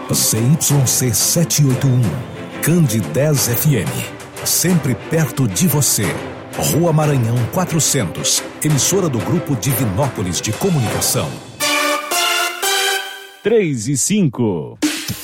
CYC 781, Candidez FM, sempre perto de você. Rua Maranhão 400, emissora do Grupo Divinópolis de Comunicação. 3 e 5.